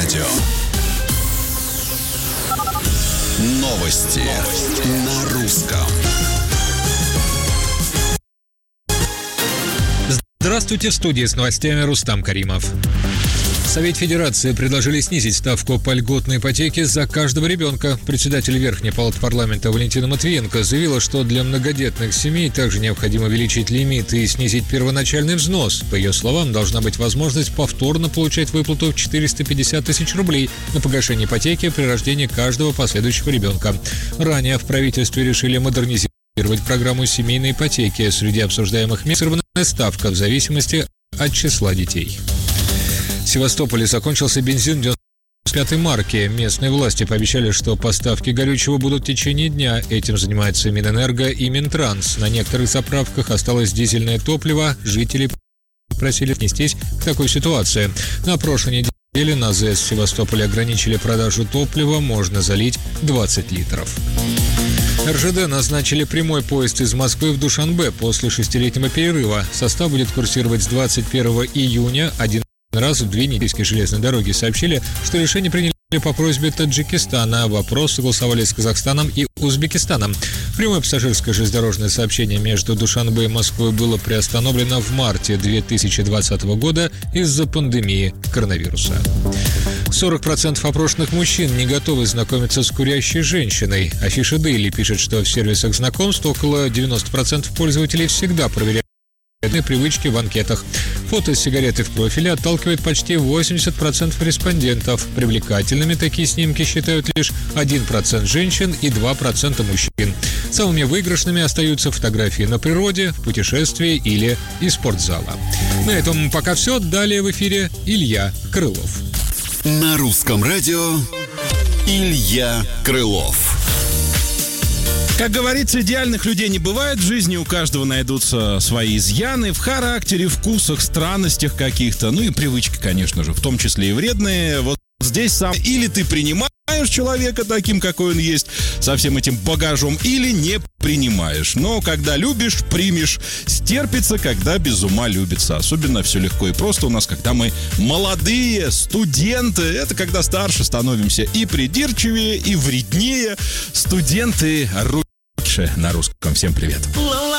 радио. Новости на русском. Здравствуйте, в студии с новостями Рустам Каримов. В Совете Федерации предложили снизить ставку по льготной ипотеке за каждого ребенка. Председатель Верхней палаты парламента Валентина Матвиенко заявила, что для многодетных семей также необходимо увеличить лимит и снизить первоначальный взнос. По ее словам, должна быть возможность повторно получать выплату в 450 тысяч рублей на погашение ипотеки при рождении каждого последующего ребенка. Ранее в правительстве решили модернизировать программу семейной ипотеки. Среди обсуждаемых мер ставка в зависимости от числа детей. В Севастополе закончился бензин 95-й марки. Местные власти пообещали, что поставки горючего будут в течение дня. Этим занимается Минэнерго и Минтранс. На некоторых заправках осталось дизельное топливо. Жители просили отнестись к такой ситуации. На прошлой неделе на ЗЭС в Севастополе ограничили продажу топлива. Можно залить 20 литров. РЖД назначили прямой поезд из Москвы в Душанбе после 6-летнего перерыва. Состав будет курсировать с 21 июня. Один раз в 2 недели железной дороги сообщили, что решение приняли по просьбе Таджикистана. Вопрос согласовали с Казахстаном и Узбекистаном. Прямое пассажирское железнодорожное сообщение между Душанбе и Москвой было приостановлено в марте 2020 года из-за пандемии коронавируса. 40% опрошенных мужчин не готовы знакомиться с курящей женщиной. Афиша Дейли пишет, что в сервисах знакомств около 90% пользователей всегда проверяют привычки в анкетах. Фото сигареты в профиле отталкивает почти 80% респондентов. Привлекательными такие снимки считают лишь 1% женщин и 2% мужчин. Самыми выигрышными остаются фотографии на природе, в путешествии или из спортзала. На этом пока все. Далее в эфире Илья Крылов. На русском радио Илья Крылов. Как говорится, идеальных людей не бывает в жизни, у каждого найдутся свои изъяны в характере, вкусах, странностях каких-то, ну и привычки, конечно же, в том числе и вредные. Вот здесь сам или ты принимаешь человека таким, какой он есть, со всем этим багажом, или не принимаешь. Но когда любишь, примешь. Стерпится, когда без ума любится. Особенно все легко и просто у нас, когда мы молодые, студенты. Это когда старше становимся и придирчивее, и вреднее. Студенты на русском. Всем привет.